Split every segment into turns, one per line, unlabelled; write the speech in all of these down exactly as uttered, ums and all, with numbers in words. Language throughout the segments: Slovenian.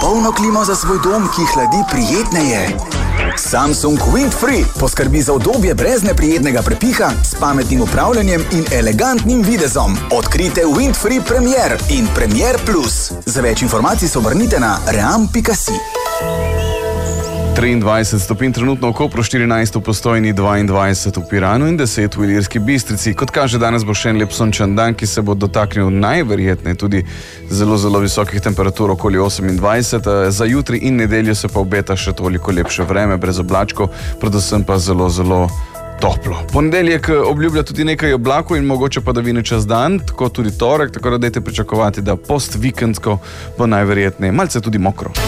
polno klimo za svoj dom, ki hladi prijetneje. Samsung Windfree poskrbi za udobje brez neprijetnega prepiha, s pametnim upravljanjem in elegantnim videzom. Odkrite Windfree Premier in Premier Plus. Za več informacij se obrnite na ream pika si.
triindvajset stopinj trenutno v Kopru, štirinajst v Postojni, dvaindvajset v Piranu in deset v Ilirski Bistrici. Kot kaže, danes bo še en lep sončen dan, ki se bo dotaknil najverjetneje tudi zelo, zelo visokih temperatur, okoli osemindvajset. Za jutri in nedeljo se pa obeta še toliko lepše vreme, brez oblačkov, predvsem pa zelo, zelo toplo. Ponedeljek obljublja tudi nekaj oblakov in mogoče padavine čez dan, tako tudi torek, tako da dajte pričakovati, da post-vikendsko bo najverjetneje malce tudi mokro.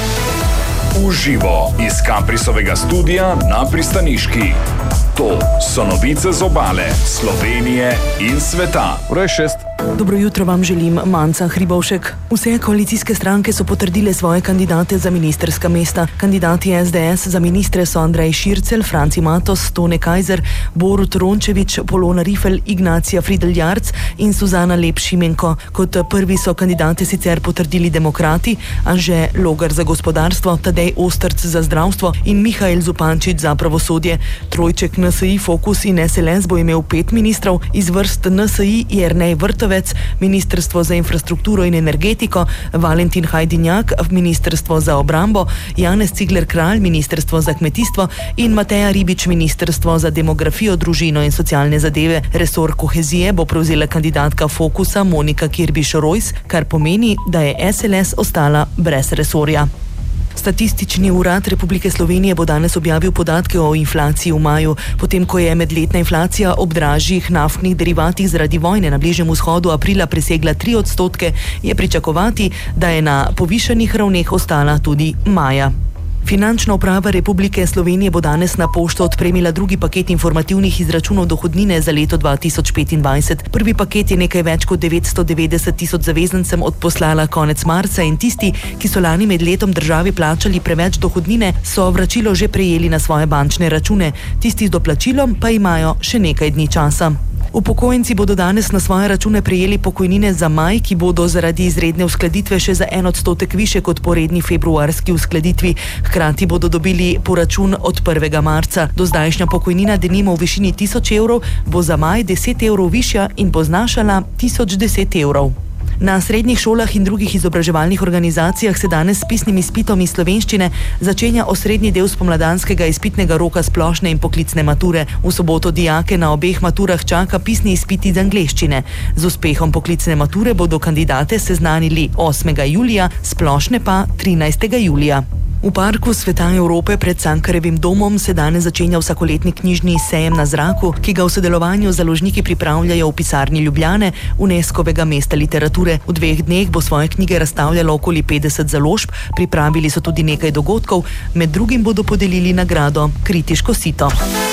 Uživo iz Kaprisovega studia na Pristaniški. To so novice z obale, Slovenije in sveta.
Ura je šest.
Dobro jutro vam želim, Manca Hribovšek. Vse koalicijske stranke so potrdile svoje kandidate za ministerska mesta. Kandidati es de es za ministre so Andrej Šircelj, Franci Matos, Tone Kajzer, Borut Rončević, Polona Rifel, Ignacija Fridl-Jarc in Suzana Lep-Šimenko. Kot prvi so kandidate sicer potrdili demokrati, Anže Logar za gospodarstvo, Tadej Ostrc za zdravstvo in Mihael Zupančič za pravosodje. Trojček en es i, Fokus in es el es bo imel pet ministrov, iz vrst en es i Jernej Vrtovec, Ministrstvo za infrastrukturo in energetiko, Valentin Hajdinjak, Ministrstvo za obrambo, Janez Cigler-Kralj, Ministrstvo za kmetijstvo in Mateja Ribič, Ministrstvo za demografijo, družino in socialne zadeve. Resor kohezije bo prevzela kandidatka Fokusa Monika Kirbiš-Rojs, kar pomeni, da je es el es ostala brez resorja. Statistični urad Republike Slovenije bo danes objavil podatke o inflaciji v maju. Potem, ko je medletna inflacija ob dražjih naftnih derivatih zaradi vojne na Bližnjem vzhodu aprila presegla tri odstotke, je pričakovati, da je na povišanih ravneh ostala tudi maja. Finančna uprava Republike Slovenije bo danes na pošto odpremila drugi paket informativnih izračunov dohodnine za leto dva tisoč petindvajset. Prvi paket je nekaj več kot devetsto devetdeset tisoč zavezancem odposlala konec marca in tisti, ki so lani med letom državi plačali preveč dohodnine, so vračilo že prejeli na svoje bančne račune. Tisti z doplačilom pa imajo še nekaj dni časa. Upokojenci bodo danes na svoje račune prejeli pokojnine za maj, ki bodo zaradi izredne uskladitve še za en odstotek više kot po redni februarski uskladitvi. Hkrati bodo dobili poračun od prvega marca. Dozdajšnja pokojnina, denimo v višini tisoč evrov, bo za maj deset evrov višja in bo znašala tisoč deset evrov. Na srednjih šolah in drugih izobraževalnih organizacijah se danes s pisnim izpitom iz slovenščine začenja osrednji del spomladanskega izpitnega roka splošne in poklicne mature. V soboto dijake na obeh maturah čaka pisni izpit iz angleščine. Z uspehom poklicne mature bodo kandidate seznanili osmega julija, splošne pa trinajstega julija. V Parku Sveta Evrope pred Cankarjevim domom se danes začenja vsakoletni knjižni sejem na zraku, ki ga v sodelovanju z založniki pripravljajo v pisarni Ljubljane, UNESCO-vega mesta literature. V dveh dneh bo svoje knjige razstavljalo okoli petdeset založb, pripravili so tudi nekaj dogodkov, med drugim bodo podelili nagrado Kritiško sito.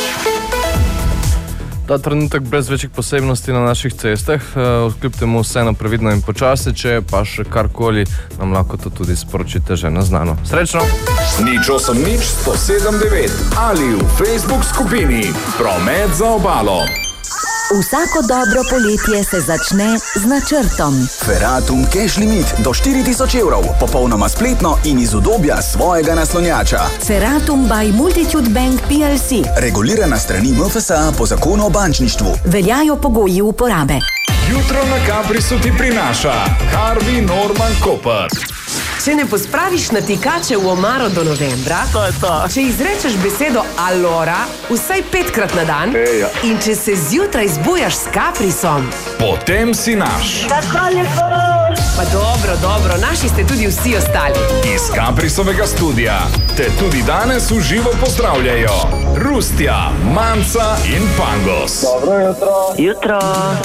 Ta trenutek brez večjih posebnosti na naših cestah, kljub temu vseeno previdno in počasi, če pa še karkoli, nam lahko to tudi sporočite že na znano. Srečno!
Nič osem nič sto sedem devet ali v Facebook skupini Promet za obalo.
Vsako dobro poletje se začne z načrtom.
Feratum Cash Limit do štiri tisoč evrov, popolnoma spletno in iz udobja svojega naslonjača.
Feratum by Multitude Bank P L C.
Regulirana strani em ef es a po zakonu o bančništvu.
Veljajo pogoji uporabe.
Jutro na Kaprisu ti prinaša Harvey Norman Koper.
Če ne pospraviš natikače v omaro do novembra,
to je to.
Če izrečeš besedo alora vsaj petkrat na dan
Ejo.
In če se zjutraj zbujaš s Kaprisom,
potem si naš.
Pa dobro, dobro, naši ste tudi vsi ostali.
Iz Kaprisovega studija te tudi danes v živo pozdravljajo Rustja, Manca in Pangos.
Dobro jutro.
Jutro.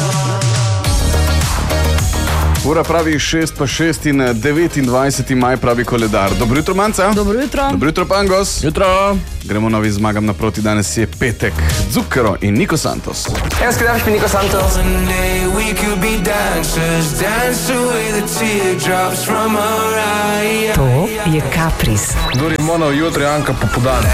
Ura pravi šest pa šest in devetindvajseti maj pravi koledar. Dobro jutro, Manca.
Dobro jutro.
Dobro jutro, Pangos.
Jutro!
Gremo novi zmagam naproti, danes je petek. Zucchero in Nico Santos.
Evo skrdaš mi Nico Santos.
To je Kapris.
Duri mono jutri, Anka popodan.